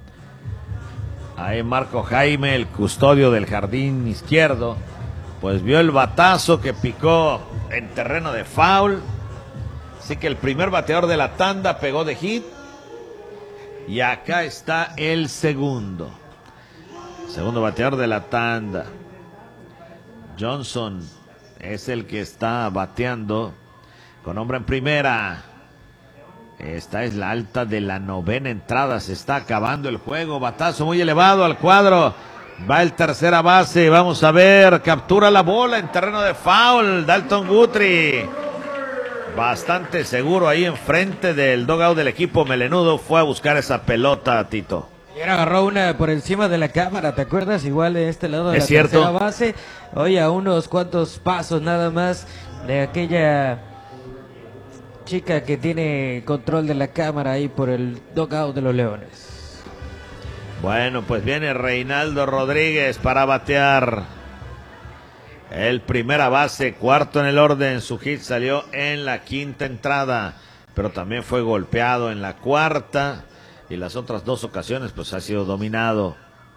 Ahí Marco Jaime, el custodio del jardín izquierdo, pues vio el batazo que picó en terreno de foul. Así que el primer bateador de la tanda pegó de hit. Y acá está el segundo. Segundo bateador de la tanda. Johnson es el que está bateando con hombre en primera. Esta es la alta de la 9ª entrada. Se está acabando el juego. Batazo muy elevado al cuadro. Va el tercera base. Vamos a ver. Captura la bola en terreno de foul. Dalton Guthrie. Bastante seguro ahí enfrente del dugout del equipo melenudo. Fue a buscar esa pelota, Tito. Y ahora agarró una por encima de la cámara, ¿te acuerdas? Igual de este lado de la tercera base. Oye, a unos cuantos pasos nada más de aquella chica que tiene control de la cámara ahí por el dugout de los Leones. Bueno, pues viene Reinaldo Rodríguez para batear. El primera base, cuarto en el orden. Su hit salió en la quinta entrada, pero también fue golpeado en la cuarta. Y las otras 2 ocasiones pues ha sido dominado.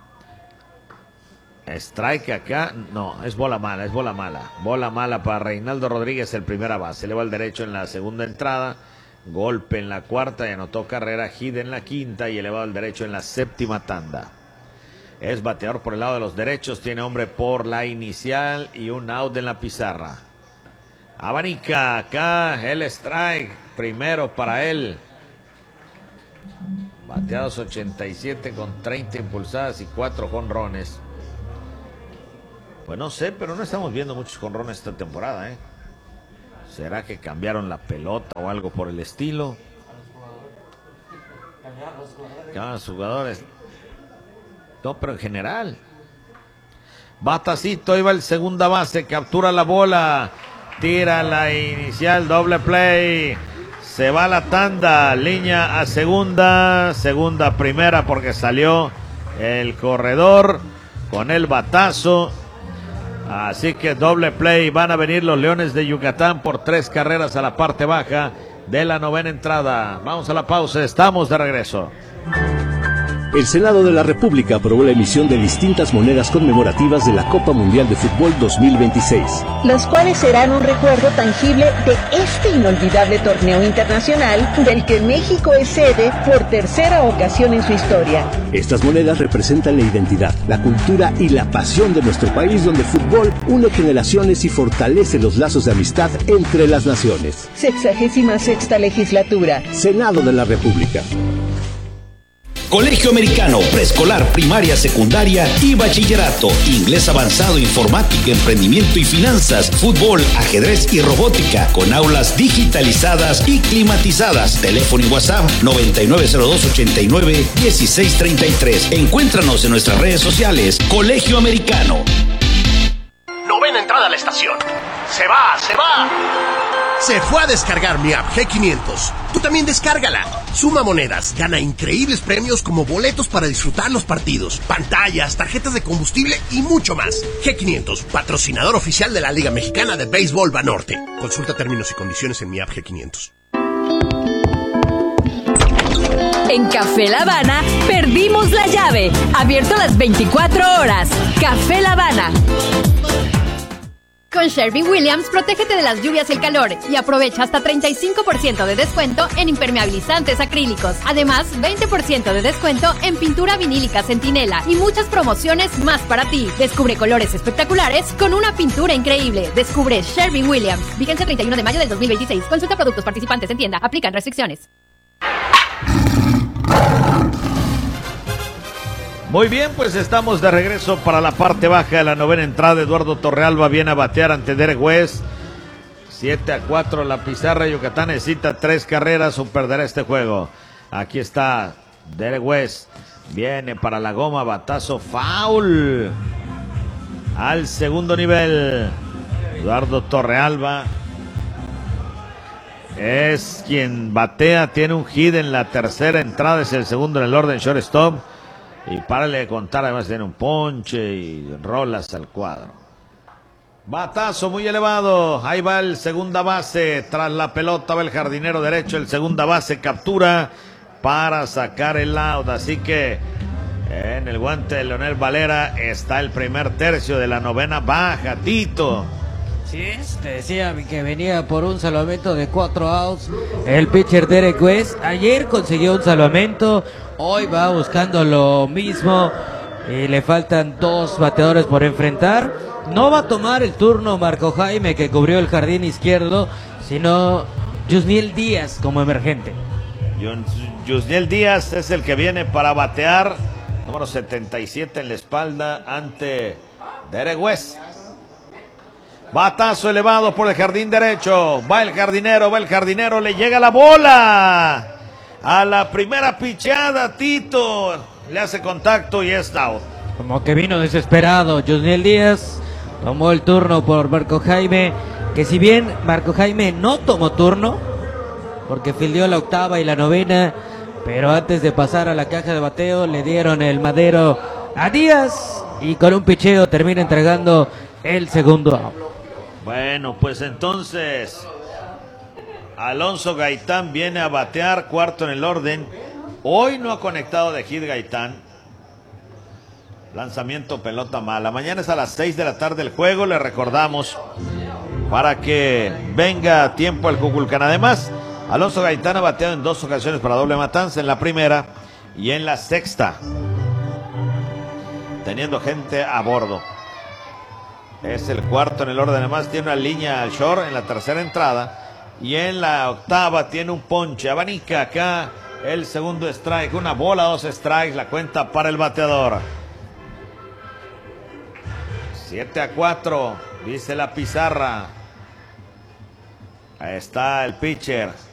Strike acá, no, es bola mala, Bola mala para Reinaldo Rodríguez, el primera base. Le va al derecho en la segunda entrada. Golpe en la cuarta y anotó carrera. Hit en la quinta y elevado al derecho en la séptima tanda. Es bateador por el lado de los derechos. Tiene hombre por la inicial y un out en la pizarra. Abanica acá el strike. Primero para él. Bateados 87 con 30 impulsadas y 4 jonrones. Pues no sé, pero no estamos viendo muchos jonrones esta temporada, ¿eh? ¿Será que cambiaron la pelota o algo por el estilo? Cambiaron los jugadores. No, pero en general. Batacito, iba el segunda base, captura la bola, tira la inicial, doble play. Se va la tanda, línea a segunda, segunda a primera porque salió el corredor con el batazo. Así que doble play, van a venir los Leones de Yucatán por 3 carreras a la parte baja de la novena entrada. Vamos a la pausa, estamos de regreso. El Senado de la República aprobó la emisión de distintas monedas conmemorativas de la Copa Mundial de Fútbol 2026. Las cuales serán un recuerdo tangible de este inolvidable torneo internacional del que México es sede por tercera ocasión en su historia. Estas monedas representan la identidad, la cultura y la pasión de nuestro país, donde el fútbol une generaciones y fortalece los lazos de amistad entre las naciones. 66ª legislatura. Senado de la República. Colegio Americano, preescolar, primaria, secundaria y bachillerato. Inglés avanzado, informática, emprendimiento y finanzas, fútbol, ajedrez y robótica, con aulas digitalizadas y climatizadas. Teléfono y WhatsApp 9902891633. Encuéntranos en nuestras redes sociales. Colegio Americano. Novena entrada a la estación. Se va, se va. Se fue a descargar mi app G500. Tú también descárgala. Suma monedas, gana increíbles premios como boletos para disfrutar los partidos, pantallas, tarjetas de combustible y mucho más. G500, patrocinador oficial de la Liga Mexicana de Béisbol Banorte. Consulta términos y condiciones en mi app G500. En Café La Habana perdimos la llave. Abierto las 24 horas. Café La Habana. Con Sherwin-Williams, protégete de las lluvias y el calor y aprovecha hasta 35% de descuento en impermeabilizantes acrílicos. Además, 20% de descuento en pintura vinílica Centinela y muchas promociones más para ti. Descubre colores espectaculares con una pintura increíble. Descubre Sherwin-Williams. Vigencia 31 de mayo del 2026. Consulta productos participantes en tienda. Aplican restricciones. Muy bien, pues estamos de regreso para la parte baja de la novena entrada. Eduardo Torrealba viene a batear ante Derek West. 7-4 la pizarra. Yucatán necesita 3 carreras o perderá este juego. Aquí está Derek West. Viene para la goma, batazo, foul. Al segundo nivel. Eduardo Torrealba es quien batea. Tiene un hit en la tercera entrada. Es el segundo en el orden, shortstop. Y párale de contar, además tiene un ponche y rolas al cuadro. Batazo muy elevado. Ahí va el segunda base. Tras la pelota va el jardinero derecho. El segunda base captura para sacar el out. Así que en el guante de Leonel Valera está el primer tercio de la novena baja. Tito. Sí, te decía que venía por un salvamento de 4 outs. El pitcher Derek West ayer consiguió un salvamento. Hoy va buscando lo mismo y le faltan 2 bateadores por enfrentar. No va a tomar el turno Marco Jaime, que cubrió el jardín izquierdo, sino Yusniel Díaz como emergente. Yusniel Díaz es el que viene para batear. Número 77 en la espalda ante Derek West. Batazo elevado por el jardín derecho. Va el jardinero, le llega la bola. A la primera picheada, Tito le hace contacto y es out. Como que vino desesperado Yusniel Díaz. Tomó el turno por Marco Jaime, que si bien Marco Jaime no tomó turno, porque fildeó la octava y la novena, pero antes de pasar a la caja de bateo le dieron el madero a Díaz y con un picheo termina entregando el segundo out. Bueno, pues entonces Alonso Gaitán viene a batear, cuarto en el orden. Hoy no ha conectado de hit Gaitán. Lanzamiento, pelota mala. Mañana es a las 6 de la tarde el juego, le recordamos, para que venga a tiempo al Cuculcán. Además, Alonso Gaitán ha bateado en 2 ocasiones para doble matanza, en la primera y en la sexta, teniendo gente a bordo. Es el cuarto en el orden, además tiene una línea al short en la tercera entrada y en la octava tiene un ponche. Abanica acá el segundo strike, una bola, 2 strikes, la cuenta para el bateador. 7-4, dice la pizarra. Ahí está el pitcher.